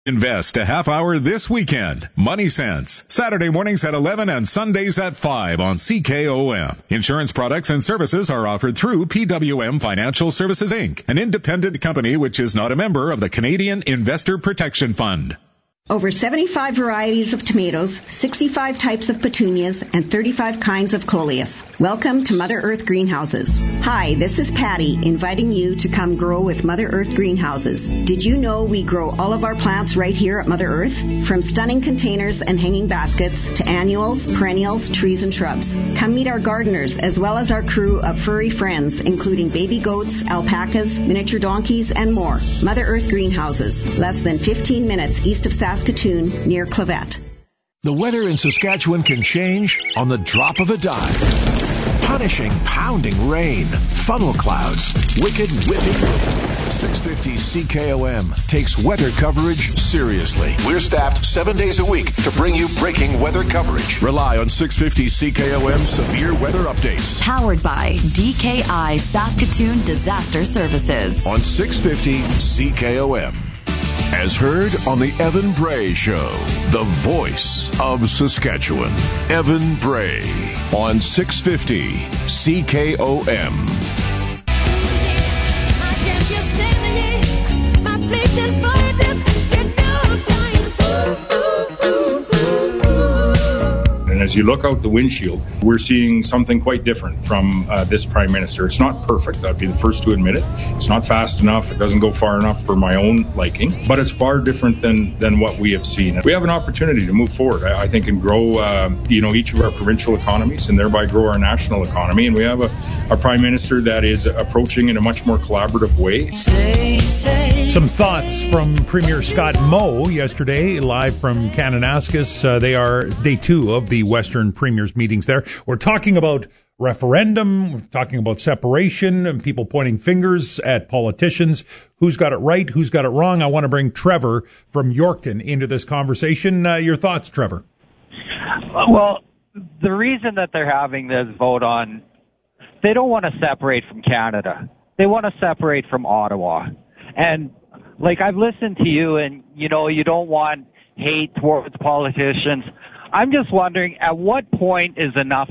Invest a half hour this weekend. Money Sense. Saturday mornings at 11 and Sundays at 5 on CKOM. Insurance products and services are offered through PWM Financial Services, Inc., an independent company which is not a member of the Canadian Investor Protection Fund. Over 75 varieties of tomatoes, 65 types of petunias, and 35 kinds of coleus. Welcome to Mother Earth Greenhouses. Hi, this is Patty, inviting you to come grow with Mother Earth Greenhouses. Did you know we grow all of our plants right here at Mother Earth? From stunning containers and hanging baskets to annuals, perennials, trees, and shrubs. Come meet our gardeners as well as our crew of furry friends, including baby goats, alpacas, miniature donkeys, and more. Mother Earth Greenhouses, less than 15 minutes east of Saskatoon, near Clavet. The weather in Saskatchewan can change on the drop of a dime. Punishing, pounding rain, funnel clouds, wicked whipping wind. 650 CKOM takes weather coverage seriously. We're staffed 7 days a week to bring you breaking weather coverage. Rely on 650 CKOM severe weather updates. Powered by DKI Saskatoon Disaster Services. On 650 CKOM. As heard on the Evan Bray Show, the voice of Saskatchewan. Evan Bray on 650 CKOM. And as you look out the windshield, we're seeing something quite different from this Prime Minister. It's not perfect. I'd be the first to admit it. It's not fast enough. It doesn't go far enough for my own liking. But it's far different than what we have seen. We have an opportunity to move forward, I think, and grow each of our provincial economies and thereby grow our national economy. And we have a Prime Minister that is approaching in a much more collaborative way. Some thoughts from Premier Scott Moe yesterday, live from Kananaskis. They are day 2 of the Western Premiers meetings there. We're talking about referendum, we're talking about separation, and people pointing fingers at politicians. Who's got it right? Who's got it wrong? I want to bring Trevor from Yorkton into this conversation. Your thoughts, Trevor? Well, the reason that they're having this vote on, they don't want to separate from Canada. They want to separate from Ottawa. And, I've listened to you, and, you don't want hate towards politicians. I'm just wondering, at what point is enough?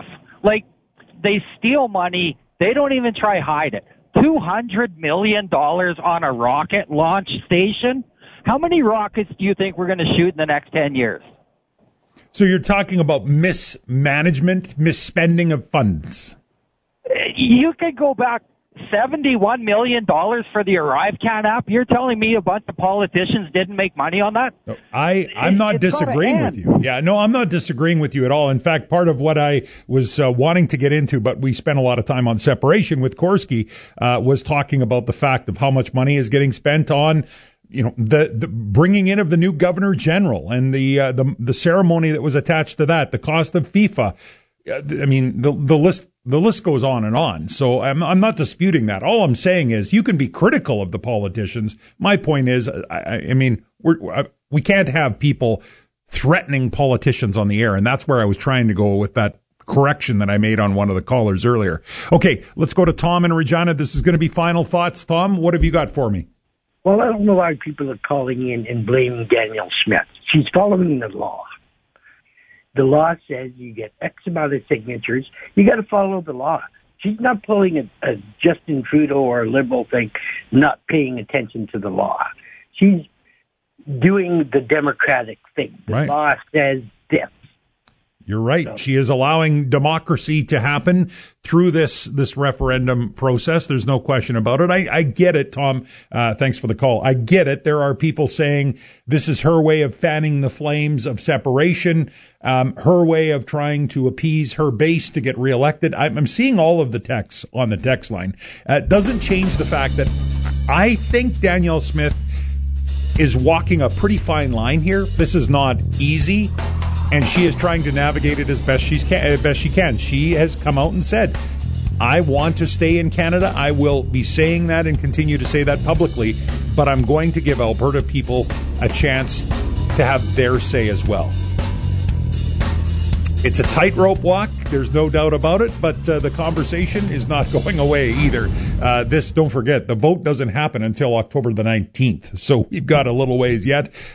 They steal money. They don't even try hide it. $200 million on a rocket launch station? How many rockets do you think we're going to shoot in the next 10 years? So you're talking about mismanagement, misspending of funds. You could go back $71 million for the ArriveCan app. You're telling me a bunch of politicians didn't make money on that? No, I'm not disagreeing with you. Yeah, no, I'm not disagreeing with you at all. In fact, part of what I was wanting to get into, but we spent a lot of time on separation with Korski, was talking about the fact of how much money is getting spent on the bringing in of the new Governor General and the ceremony that was attached to that, the cost of FIFA. I mean, the list goes on and on. So I'm not disputing that. All I'm saying is you can be critical of the politicians. My point is, we can't have people threatening politicians on the air, and that's where I was trying to go with that correction that I made on one of the callers earlier. Okay, let's go to Tom and Regina. This is going to be final thoughts. Tom, what have you got for me? Well, I don't know why people are calling in and blaming Danielle Smith. She's following the law. The law says you get X amount of signatures. You got to follow the law. She's not pulling a Justin Trudeau or a Liberal thing, not paying attention to the law. She's doing the Democratic thing. The law says this. You're right. So, she is allowing democracy to happen through this referendum process. There's no question about it. I get it, Tom. Thanks for the call. I get it. There are people saying this is her way of fanning the flames of separation, her way of trying to appease her base to get reelected. I'm seeing all of the texts on the text line. It doesn't change the fact that I think Danielle Smith is walking a pretty fine line here. This is not easy. And she is trying to navigate it as best she can. She has come out and said, I want to stay in Canada. I will be saying that and continue to say that publicly, but I'm going to give Alberta people a chance to have their say as well. It's a tightrope walk. There's no doubt about it, but the conversation is not going away either. Don't forget, the vote doesn't happen until October the 19th, so we've got a little ways yet.